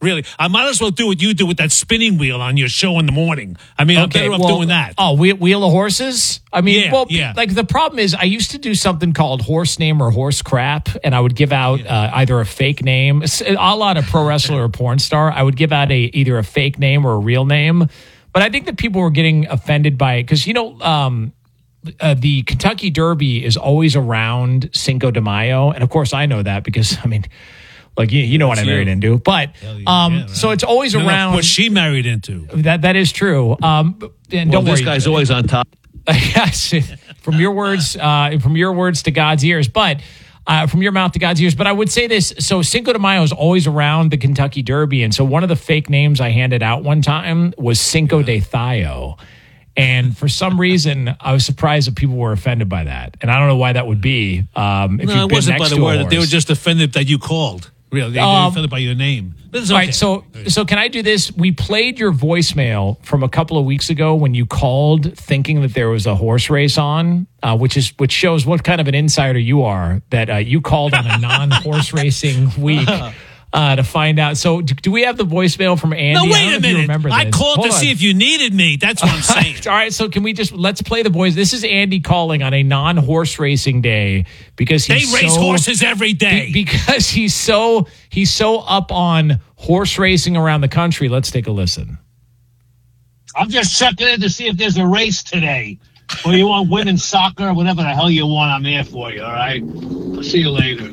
Really, I might as well do what you do with that spinning wheel on your show in the morning. I mean, I'm better off doing that. Oh, Wheel of Horses? I mean, yeah. Like the problem is I used to do something called horse name or horse crap, and I would give out either a fake name, a lot of pro wrestler or porn star. I would give out either a fake name or a real name. But I think that people were getting offended by it because, the Kentucky Derby is always around Cinco de Mayo. And of course, I know that because, I mean, like, you know what I married into. But so it's always around. What she married into. That is true. And don't worry. This guy's always on top. Yes. From your words to God's ears. But from your mouth to God's ears. But I would say this. So Cinco de Mayo is always around the Kentucky Derby. And so one of the fake names I handed out one time was Cinco de Thayo. And for some reason, I was surprised that people were offended by that. And I don't know why that would be. It wasn't by the word. They were just offended that you called. Really, they were offended by your name. But it's okay. All right, so can I do this? We played your voicemail from a couple of weeks ago when you called thinking that there was a horse race on, which shows what kind of an insider you are, that you called on a non-horse racing week. To find out. So do we have the voicemail from Andy? No, wait a minute. I called Hold to on. see if you needed me. That's what I'm saying. All right, so can we let's play the voice. This is Andy calling on a non-horse racing day because they race horses every day. Because he's so up on horse racing around the country. Let's take a listen. I'm just checking in to see if there's a race today. Or you want women's soccer or whatever the hell you want, I'm there for you, all right? I'll see you later.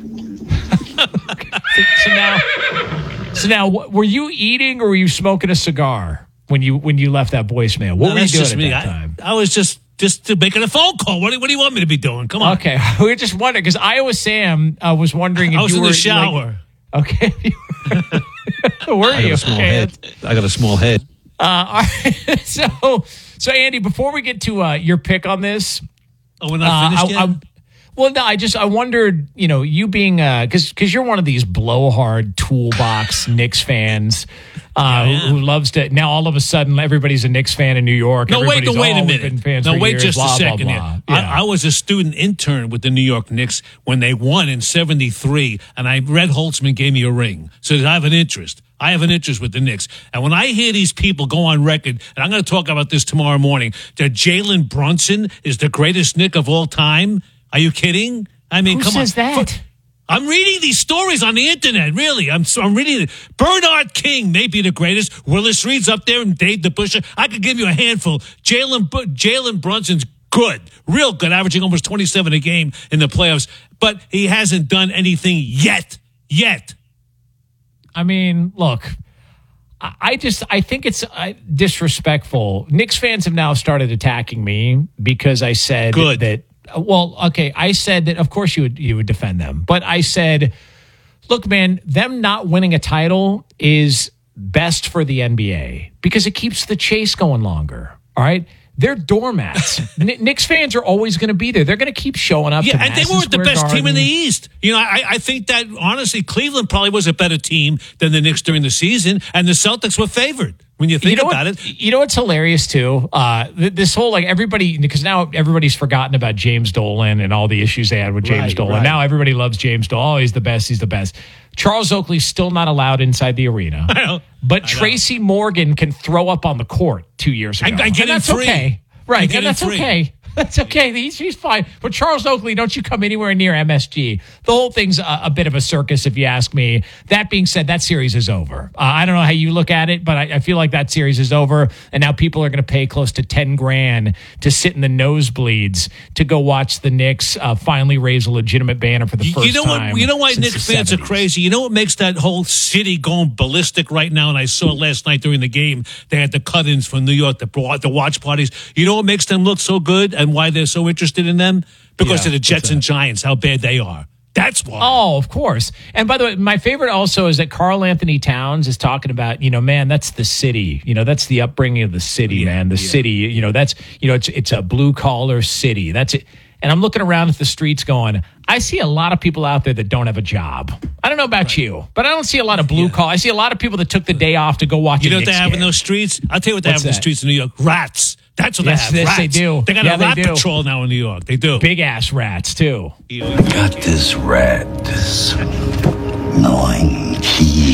So now, were you eating or were you smoking a cigar when you left that voicemail? What were you doing at that time? I was just making a phone call. What do you want me to be doing? Come on. Okay, we were just wondering because Iowa Sam was wondering if I was you in were the shower. Okay, were you? I got a small head. All right. So Andy, before we get to your pick on this, we're not finished yet? Well, no, I wondered, you being, because you're one of these blowhard toolbox Knicks fans who loves to, now all of a sudden everybody's a Knicks fan in New York. No, wait a minute. No, wait just a second blah, here. blah. Yeah. I was a student intern with the New York Knicks when they won in 73, and Red Holtzman gave me a ring. So I have an interest. I have an interest with the Knicks. And when I hear these people go on record, and I'm going to talk about this tomorrow morning, that Jalen Brunson is the greatest Knick of all time. Are you kidding? I mean, Who come says on. that? I'm reading these stories on the internet, really. I'm reading it. Bernard King may be the greatest. Willis Reed's up there and Dave DeBusschere. I could give you a handful. Jalen Brunson's good, real good, averaging almost 27 a game in the playoffs. But he hasn't done anything yet. I mean, look, I think it's disrespectful. Knicks fans have now started attacking me because I said that. Well, okay, I said that, of course, you would defend them. But I said, look, man, them not winning a title is best for the NBA because it keeps the chase going longer, all right? They're doormats. Knicks fans are always going to be there. They're going to keep showing up. Yeah, and they weren't the best team in the East. I think that, honestly, Cleveland probably was a better team than the Knicks during the season, and the Celtics were favored. When you think about it. You know what's hilarious, too? This whole, everybody, because now everybody's forgotten about James Dolan and all the issues they had with James Dolan. Right. Now everybody loves James Dolan. Oh, he's the best. Charles Oakley's still not allowed inside the arena. But Tracy Morgan can throw up on the court 2 years ago. I get and that's free. Okay. Right, and that's okay. That's okay. He's fine. But Charles Oakley, don't you come anywhere near MSG. The whole thing's a bit of a circus, if you ask me. That being said, that series is over. I don't know how you look at it, but I feel like that series is over. And now people are going to pay close to $10,000 to sit in the nosebleeds to go watch the Knicks finally raise a legitimate banner for the first time. You know why since Knicks the fans 70s. are crazy? You know what makes that whole city going ballistic right now? And I saw last night during the game, they had the cut-ins from New York, the watch parties. You know what makes them look so good and why they're so interested in them? Because of the Jets and Giants, how bad they are. That's why. Oh, of course. And by the way, my favorite also is that Karl Anthony Towns is talking about, man, that's the city. That's the upbringing of the city, man. The city, that's, it's a blue collar city. That's it. And I'm looking around at the streets going, I see a lot of people out there that don't have a job. I don't know about you, but I don't see a lot of blue collar. I see a lot of people that took the day off to go watch. You know what they have in those streets? I'll tell you what they have in the streets in New York. Rats. That's what they have. Yes, rats. They do. They got a rat patrol now in New York. They do. Big ass rats too. Got this rat, this gnawing key.